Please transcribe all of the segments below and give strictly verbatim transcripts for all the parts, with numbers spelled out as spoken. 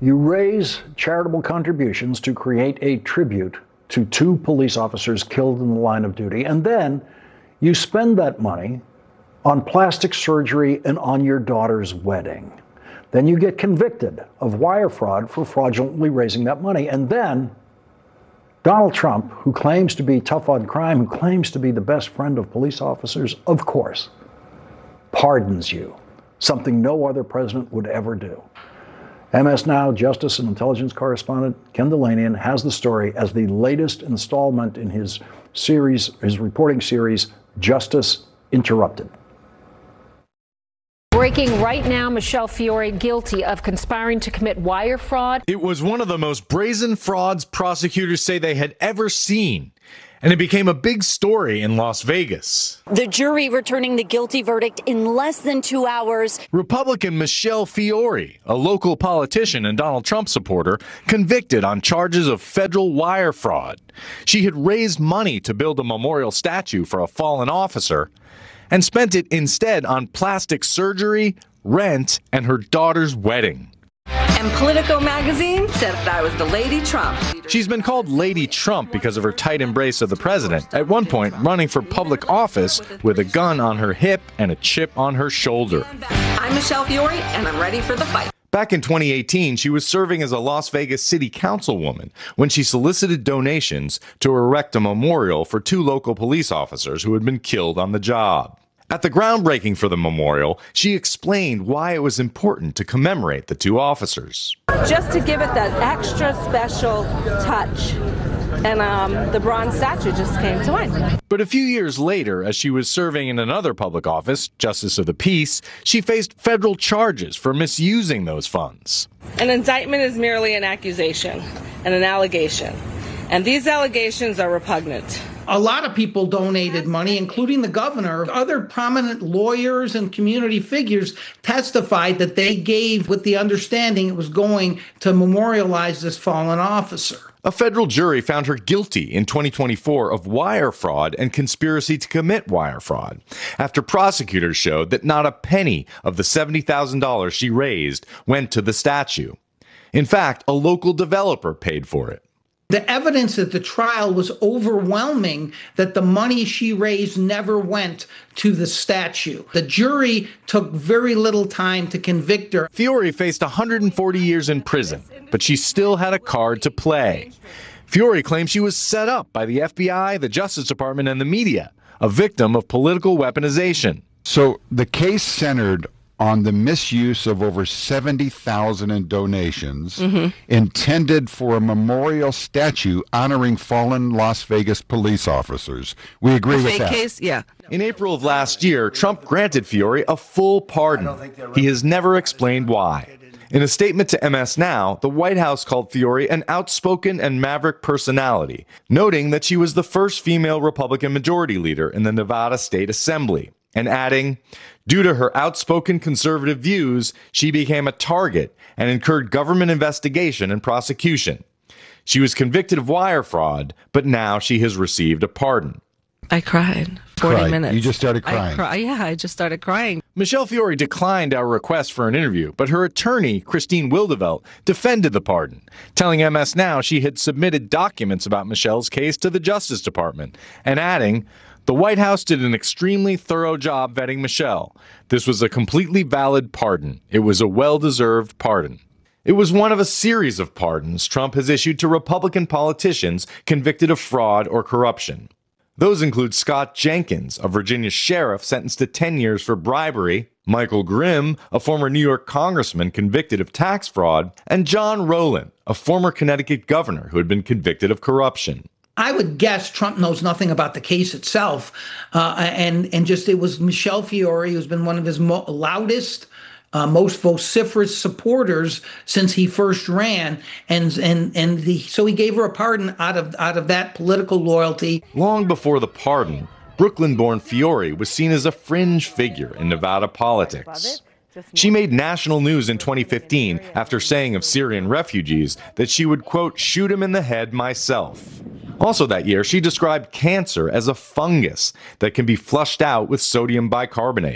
You raise charitable contributions to create a tribute to two police officers killed in the line of duty, and then you spend that money on plastic surgery and on your daughter's wedding. Then you get convicted of wire fraud for fraudulently raising that money. And then Donald Trump, who claims to be tough on crime, who claims to be the best friend of police officers, of course, pardons you, something no other president would ever do. M S Now Justice and Intelligence correspondent Ken Dilanian has the story as the latest installment in his series, his reporting series, Justice Interrupted. Breaking right now, Michelle Fiore guilty of conspiring to commit wire fraud. It was one of the most brazen frauds prosecutors say they had ever seen, and it became a big story in Las Vegas. The jury returning the guilty verdict in less than two hours. Republican Michelle Fiore, a local politician and Donald Trump supporter, convicted on charges of federal wire fraud. She had raised money to build a memorial statue for a fallen officer and spent it instead on plastic surgery, rent, and her daughter's wedding. And Politico magazine said that I was the Lady Trump. She's been called Lady Trump because of her tight embrace of the president, at one point running for public office with a gun on her hip and a chip on her shoulder. I'm Michelle Fiore, and I'm ready for the fight. Back in twenty eighteen, she was serving as a Las Vegas city councilwoman when she solicited donations to erect a memorial for two local police officers who had been killed on the job. At the groundbreaking for the memorial, she explained why it was important to commemorate the two officers. Just to give it that extra special touch. And um, the bronze statue just came to mind. But a few years later, as she was serving in another public office, Justice of the Peace, she faced federal charges for misusing those funds. An indictment is merely an accusation and an allegation. And these allegations are repugnant. A lot of people donated money, including the governor. Other prominent lawyers and community figures testified that they gave with the understanding it was going to memorialize this fallen officer. A federal jury found her guilty in twenty twenty-four of wire fraud and conspiracy to commit wire fraud, after prosecutors showed that not a penny of the seventy thousand dollars she raised went to the statue. In fact, a local developer paid for it. The evidence at the trial was overwhelming that the money she raised never went to the statue. The jury took very little time to convict her. Fiore faced one hundred forty years in prison, but she still had a card to play. Fiore claims she was set up by the F B I, the Justice Department, and the media, a victim of political weaponization. So the case centered on the misuse of over seventy thousand in donations mm-hmm. intended for a memorial statue honoring fallen Las Vegas police officers. We agree a with fake that. Case? Yeah. In April of last year, Trump granted Fiore a full pardon. He has never explained why. In a statement to M S Now, the White House called Fiore an outspoken and maverick personality, noting that she was the first female Republican majority leader in the Nevada State Assembly, and adding, due to her outspoken conservative views, she became a target and incurred government investigation and prosecution. She was convicted of wire fraud, but now she has received a pardon. I cried. forty Cried. minutes. You just started crying. I cry- yeah, I just started crying. Michelle Fiore declined our request for an interview, but her attorney, Christine Wildevelt, defended the pardon, telling M S Now she had submitted documents about Michelle's case to the Justice Department, and adding, the White House did an extremely thorough job vetting Michelle. This was a completely valid pardon. It was a well-deserved pardon. It was one of a series of pardons Trump has issued to Republican politicians convicted of fraud or corruption. Those include Scott Jenkins, a Virginia sheriff sentenced to ten years for bribery, Michael Grimm, a former New York congressman convicted of tax fraud, and John Rowland, a former Connecticut governor who had been convicted of corruption. I would guess Trump knows nothing about the case itself. Uh, and, and just it was Michelle Fiore, who's been one of his mo- loudest, uh, most vociferous supporters since he first ran. And and and the, so he gave her a pardon out of out of that political loyalty. Long before the pardon, Brooklyn-born Fiore was seen as a fringe figure in Nevada politics. She made national news in twenty fifteen after saying of Syrian refugees that she would, quote, shoot him in the head myself. Also that year, she described cancer as a fungus that can be flushed out with sodium bicarbonate.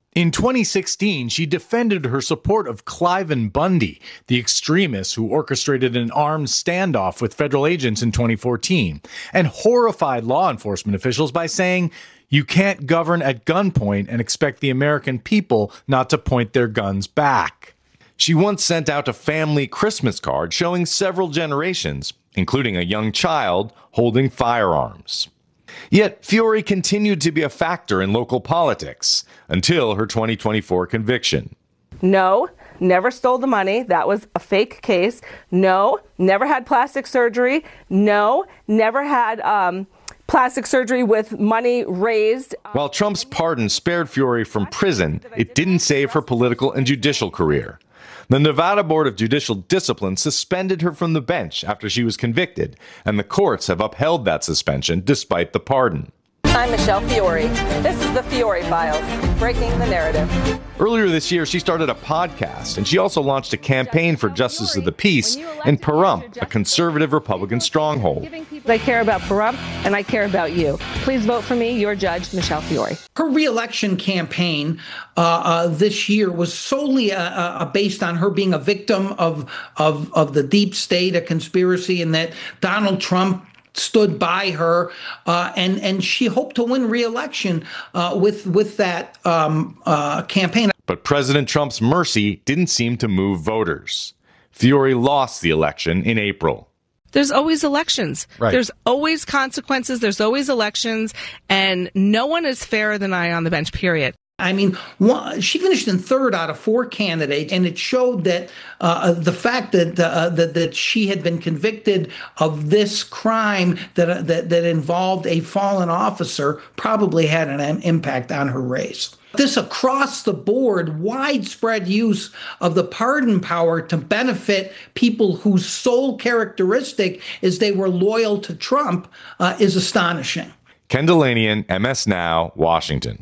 In twenty sixteen, she defended her support of Cliven Bundy, the extremist who orchestrated an armed standoff with federal agents in twenty fourteen, and horrified law enforcement officials by saying, "You can't govern at gunpoint and expect the American people not to point their guns back." She once sent out a family Christmas card showing several generations, including a young child holding firearms. Yet Fiore continued to be a factor in local politics until her twenty twenty-four conviction. No, never stole the money. That was a fake case. No, never had plastic surgery. No, never had um, plastic surgery with money raised. While Trump's pardon spared Fiore from prison, it didn't save her political and judicial career. The Nevada Board of Judicial Discipline suspended her from the bench after she was convicted, and the courts have upheld that suspension despite the pardon. I'm Michelle Fiore. This is the Fiore Files, breaking the narrative. Earlier this year, she started a podcast, and she also launched a campaign for justice of the peace in Pahrump, a conservative Republican stronghold. I care about Pahrump, and I care about you. Please vote for me, your judge, Michelle Fiore. Her reelection campaign uh, uh, this year was solely uh, uh, based on her being a victim of, of, of the deep state, a conspiracy, and that Donald Trump stood by her, uh, and and she hoped to win re-election uh, with with that um, uh, campaign. But President Trump's mercy didn't seem to move voters. Fiore lost the election in April. There's always elections. Right. There's always consequences. There's always elections, and no one is fairer than I on the bench, period. I mean, one, she finished in third out of four candidates, and it showed that uh, the fact that, uh, that that she had been convicted of this crime that uh, that that involved a fallen officer probably had an impact on her race. This across-the-board, widespread use of the pardon power to benefit people whose sole characteristic is they were loyal to Trump uh, is astonishing. Ken Dilanian, M S Now, Washington.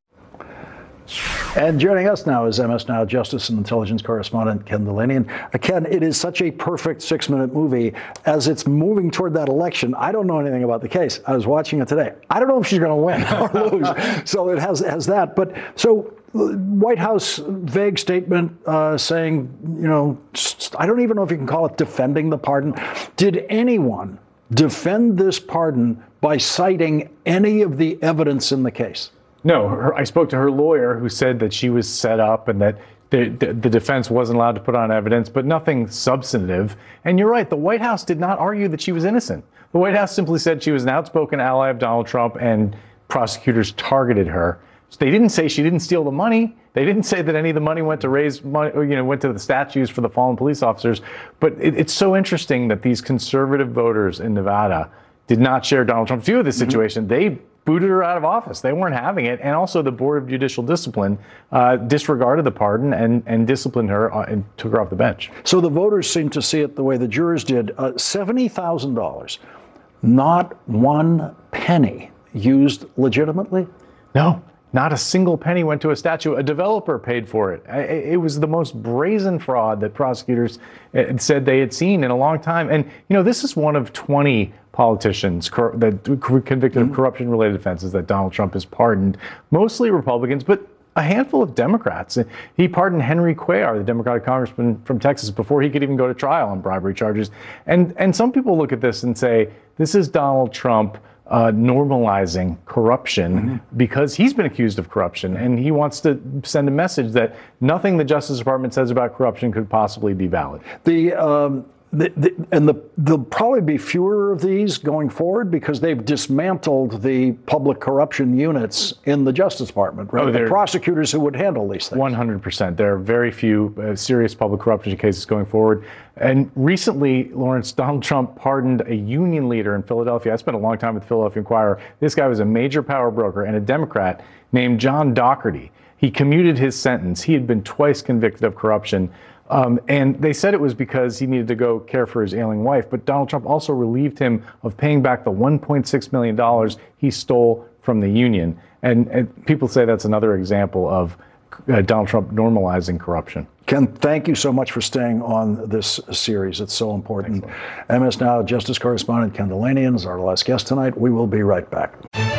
And joining us now is M S Now Justice and Intelligence correspondent Ken Dilanian. Uh, Ken, it is such a perfect six-minute movie. As it's moving toward that election, I don't know anything about the case. I was watching it today. I don't know if she's going to win or lose. So it has has that. But so White House vague statement uh, saying, you know, I don't even know if you can call it defending the pardon. Did anyone defend this pardon by citing any of the evidence in the case? No, her, I spoke to her lawyer who said that she was set up and that the, the, the defense wasn't allowed to put on evidence, but nothing substantive. And you're right, the White House did not argue that she was innocent. The White House simply said she was an outspoken ally of Donald Trump and prosecutors targeted her. So they didn't say she didn't steal the money. They didn't say that any of the money went to raise money, or, you know, went to the statues for the fallen police officers. But it, it's so interesting that these conservative voters in Nevada did not share Donald Trump's view of this situation. Mm-hmm. They booted her out of office. They weren't having it. And also the Board of Judicial Discipline uh, disregarded the pardon and, and disciplined her uh, and took her off the bench. So the voters seem to see it the way the jurors did. Uh, seventy thousand dollars, not one penny used legitimately? No. Not a single penny went to a statue. A developer paid for it. It was the most brazen fraud that prosecutors said they had seen in a long time. And, you know, this is one of twenty politicians that were convicted of corruption-related offenses that Donald Trump has pardoned, mostly Republicans, but a handful of Democrats. He pardoned Henry Cuellar, the Democratic congressman from Texas, before he could even go to trial on bribery charges. And, and some people look at this and say, this is Donald Trump Uh, normalizing corruption mm-hmm. because he's been accused of corruption, and he wants to send a message that nothing the Justice Department says about corruption could possibly be valid. The um, The, the, and the, there'll probably be fewer of these going forward because they've dismantled the public corruption units in the Justice Department, right? Oh, the prosecutors who would handle these things. one hundred percent. There are very few uh, serious public corruption cases going forward. And recently, Lawrence, Donald Trump pardoned a union leader in Philadelphia. I spent a long time with the Philadelphia Inquirer. This guy was a major power broker and a Democrat named John Doherty. He commuted his sentence. He had been twice convicted of corruption. Um, and they said it was because he needed to go care for his ailing wife. But Donald Trump also relieved him of paying back the one point six million dollars he stole from the union. And, and people say that's another example of uh, Donald Trump normalizing corruption. Ken, thank you so much for staying on this series. It's so important. Excellent. M S Now Justice correspondent Ken Dilanian is our last guest tonight. We will be right back.